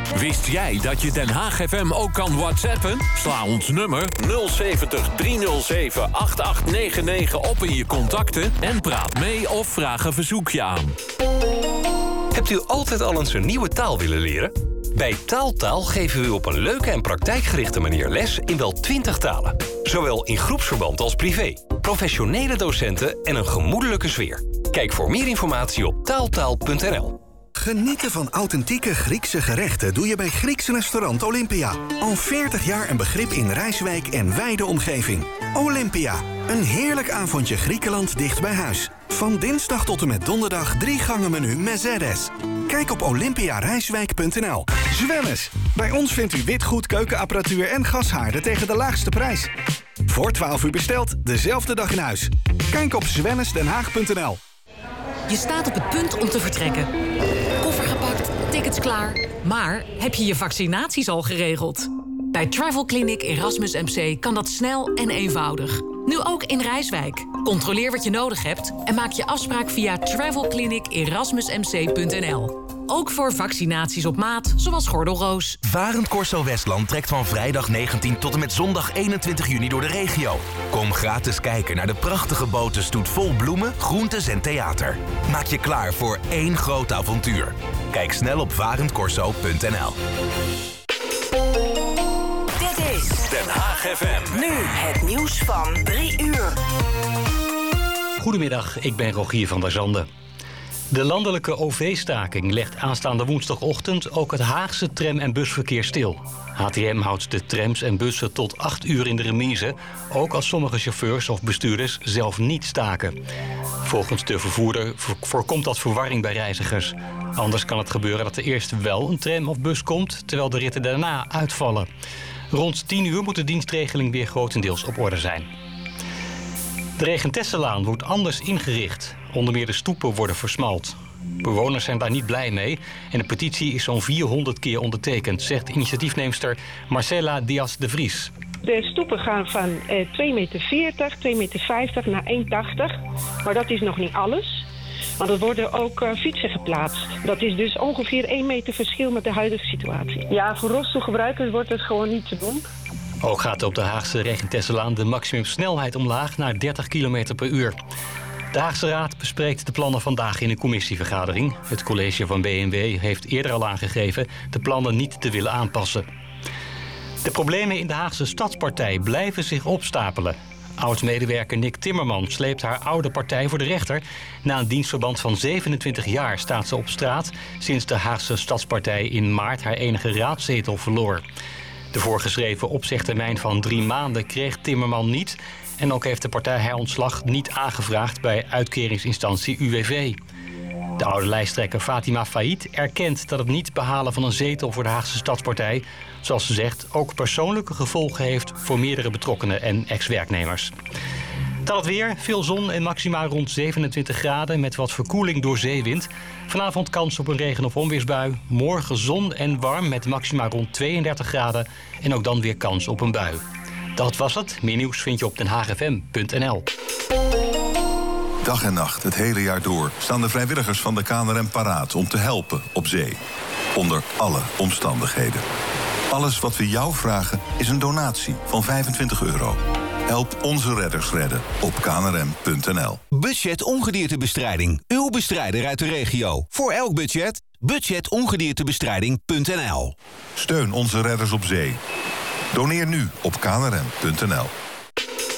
Wist jij dat je Den Haag FM ook kan whatsappen? Sla ons nummer 070 307 8899 op in je contacten... en praat mee of vraag een verzoekje aan. Hebt u altijd al eens een nieuwe taal willen leren? Bij Taaltaal geven we u op een leuke en praktijkgerichte manier les in wel 20 talen. Zowel in groepsverband als privé. Professionele docenten en een gemoedelijke sfeer. Kijk voor meer informatie op taaltaal.nl. Genieten van authentieke Griekse gerechten doe je bij Grieks restaurant Olympia. Al 40 jaar een begrip in Rijswijk en wijde omgeving. Olympia, een heerlijk avondje Griekenland dicht bij huis. Van dinsdag tot en met donderdag 3 gangen menu Mercedes. Kijk op olympiarijswijk.nl. Zwemmes, bij ons vindt u witgoed, keukenapparatuur en gashaarden tegen de laagste prijs. Voor 12 uur besteld, dezelfde dag in huis. Kijk op zwemmesdenhaag.nl. Je staat op het punt om te vertrekken. Koffer gepakt, tickets klaar. Maar heb je je vaccinaties al geregeld? Bij Travel Clinic Erasmus MC kan dat snel en eenvoudig. Nu ook in Rijswijk. Controleer wat je nodig hebt en maak je afspraak via travelclinicerasmusmc.nl. Ook voor vaccinaties op maat, zoals gordelroos. Varend Corso Westland trekt van vrijdag 19 tot en met zondag 21 juni door de regio. Kom gratis kijken naar de prachtige botenstoet vol bloemen, groentes en theater. Maak je klaar voor één groot avontuur. Kijk snel op varendcorso.nl. Dit is Den Haag FM. nu het nieuws van 3 uur. Goedemiddag, ik ben Rogier van der Zanden. De landelijke OV-staking legt aanstaande woensdagochtend ook het Haagse tram- en busverkeer stil. HTM houdt de trams en bussen tot 8 uur in de remise, ook als sommige chauffeurs of bestuurders zelf niet staken. Volgens de vervoerder voorkomt dat verwarring bij reizigers. Anders kan het gebeuren dat er eerst wel een tram of bus komt, terwijl de ritten daarna uitvallen. Rond 10 uur moet de dienstregeling weer grotendeels op orde zijn. De Regentesselaan wordt anders ingericht. Onder meer de stoepen worden versmalt. Bewoners zijn daar niet blij mee en de petitie is zo'n 400 keer ondertekend, zegt initiatiefneemster Marcella Diaz de Vries. De stoepen gaan van 2,40 meter, 2,50 meter naar 1,80. Maar dat is nog niet alles. Want er worden ook fietsen geplaatst. Dat is dus ongeveer 1 meter verschil met de huidige situatie. Ja, voor rolstoelgebruikers wordt het gewoon niet te doen. Ook gaat op de Haagse Regentesselaan de maximumsnelheid omlaag naar 30 km per uur. De Haagse Raad bespreekt de plannen vandaag in een commissievergadering. Het college van BMW heeft eerder al aangegeven de plannen niet te willen aanpassen. De problemen in de Haagse Stadspartij blijven zich opstapelen. Oud-medewerker Nick Timmerman sleept haar oude partij voor de rechter. Na een dienstverband van 27 jaar staat ze op straat sinds de Haagse Stadspartij in maart haar enige raadzetel verloor. De voorgeschreven opzegtermijn van 3 maanden kreeg Timmerman niet. En ook heeft de partij haar ontslag niet aangevraagd bij uitkeringsinstantie UWV. De oude lijsttrekker Fatima Faid erkent dat het niet behalen van een zetel voor de Haagse Stadspartij, zoals ze zegt, ook persoonlijke gevolgen heeft voor meerdere betrokkenen en ex-werknemers. Dan het weer, veel zon en maxima rond 27 graden met wat verkoeling door zeewind. Vanavond kans op een regen- of onweersbui. Morgen zon en warm met maxima rond 32 graden en ook dan weer kans op een bui. Dat was het. Meer nieuws vind je op denhaagfm.nl. Dag en nacht, het hele jaar door, staan de vrijwilligers van de KNRM paraat om te helpen op zee. Onder alle omstandigheden. Alles wat we jou vragen is een donatie van €25. Help onze redders redden op knrm.nl. Budget ongediertebestrijding. Uw bestrijder uit de regio. Voor elk budget. Budgetongediertebestrijding.nl. Steun onze redders op zee. Doneer nu op knrm.nl.